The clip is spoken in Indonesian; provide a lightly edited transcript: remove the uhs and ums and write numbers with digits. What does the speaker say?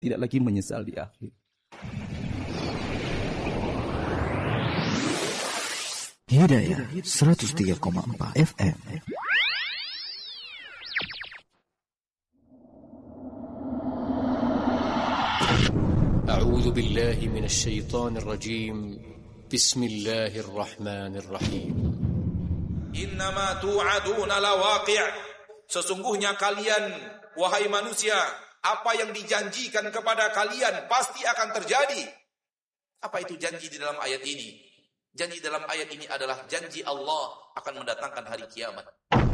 tidak lagi menyesal di akhir. Hidayah 103,4 FM. A'udzu billahi minasy syaithanir rajim. Bismillahirrahmanirrahim. Innama tu'aduna lawaqi'. Sesungguhnya kalian, wahai manusia, apa yang dijanjikan kepada kalian pasti akan terjadi. Apa itu janji di dalam ayat ini? Janji dalam ayat ini adalah janji Allah akan mendatangkan hari kiamat.